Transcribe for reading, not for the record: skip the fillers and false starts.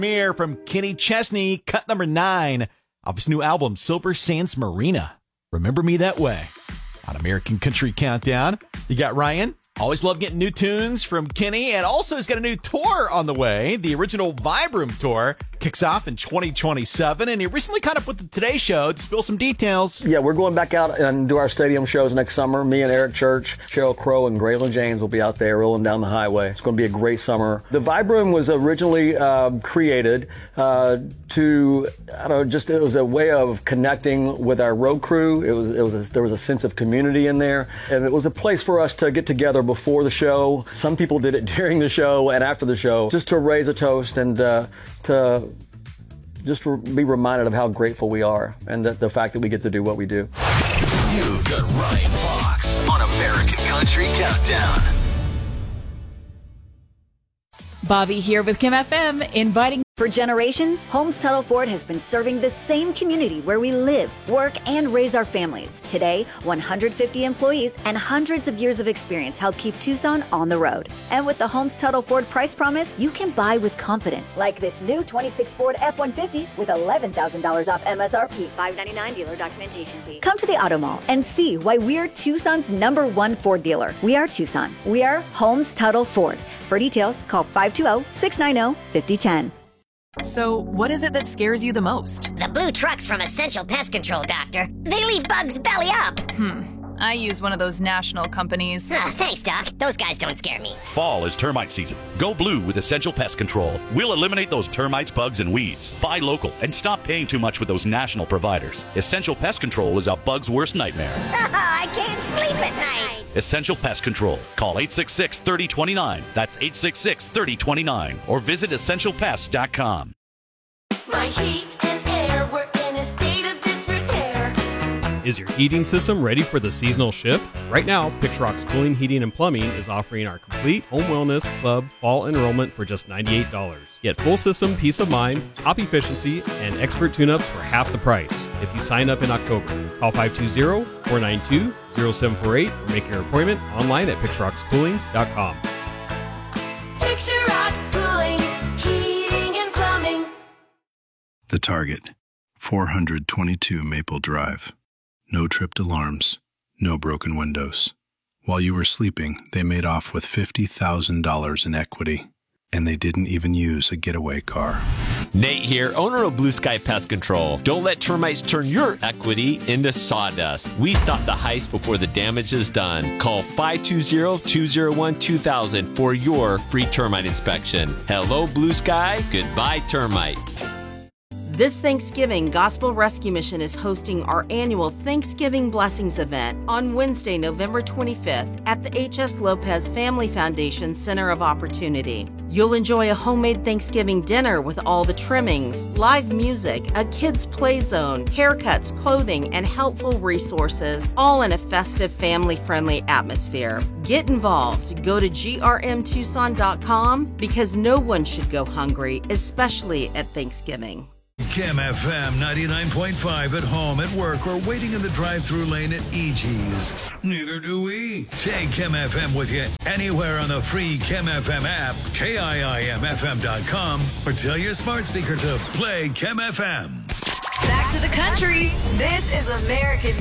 Premiere from Kenny Chesney, cut number 9 off his new album, Silver Sands Marina. Remember Me That Way. On American Country Countdown, you got Ryan. Always love getting new tunes from Kenny, and also he's got a new tour on the way. The original Vibe Room tour kicks off in 2027, and he recently caught up with the Today Show to spill some details. Yeah, we're going back out and do our stadium shows next summer. Me and Eric Church, Sheryl Crow, and Graylin James will be out there rolling down the highway. It's going to be a great summer. The Vibe Room was originally created to, it was a way of connecting with our road crew. There was a sense of community in there, and it was a place for us to get together before the show. Some people did it during the show and after the show, just to raise a toast and to just be reminded of how grateful we are and the fact that we get to do what we do. You've got Ryan Fox on American Country Countdown. Bobby here with Kim FM, inviting. For generations, Holmes Tuttle Ford has been serving the same community where we live, work, and raise our families. Today, 150 employees and hundreds of years of experience help keep Tucson on the road. And with the Holmes Tuttle Ford price promise, you can buy with confidence. Like this new 26 Ford F-150 with $11,000 off MSRP. $599 dealer documentation fee. Come to the Auto Mall and see why we're Tucson's #1 Ford dealer. We are Tucson. We are Holmes Tuttle Ford. For details, call 520-690-5010. So, what is it that scares you the most? The blue trucks from Essential Pest Control, Doctor. They leave bugs belly up. I use one of those national companies. Thanks, Doc. Those guys don't scare me. Fall is termite season. Go blue with Essential Pest Control. We'll eliminate those termites, bugs, and weeds. Buy local and stop paying too much with those national providers. Essential Pest Control is a bug's worst nightmare. I can't sleep at night. Essential Pest Control. Call 866-3029. That's 866-3029. Or visit essentialpest.com. My heat and air were in a state of disrepair. Is your heating system ready for the seasonal shift? Right now, Pixrock's Cooling, Heating, and Plumbing is offering our complete Home Wellness Club fall enrollment for just $98. Get full system peace of mind, top efficiency, and expert tune-ups for half the price if you sign up in October. Call 520-492-0748 or make your appointment online at pixrockscooling.com. Pixrock's Cooling, Heating, and Plumbing. The Target, 422 Maple Drive. No tripped alarms, no broken windows. While you were sleeping, they made off with $50,000 in equity, and they didn't even use a getaway car. Nate here, owner of Blue Sky Pest Control. Don't let termites turn your equity into sawdust. We stop the heist before the damage is done. Call 520-201-2000 for your free termite inspection. Hello, Blue Sky. Goodbye, termites. This Thanksgiving, Gospel Rescue Mission is hosting our annual Thanksgiving Blessings event on Wednesday, November 25th at the H.S. Lopez Family Foundation Center of Opportunity. You'll enjoy a homemade Thanksgiving dinner with all the trimmings, live music, a kids' play zone, haircuts, clothing, and helpful resources, all in a festive, family-friendly atmosphere. Get involved. Go to grmtucson.com because no one should go hungry, especially at Thanksgiving. Kim FM 99.5 at home, at work, or waiting in the drive-thru lane at E.G.'s. Neither do we. Take Kim FM with you anywhere on the free Kim FM app, KIIMFM.com, or tell your smart speaker to play Kim FM. Back to the country. This is American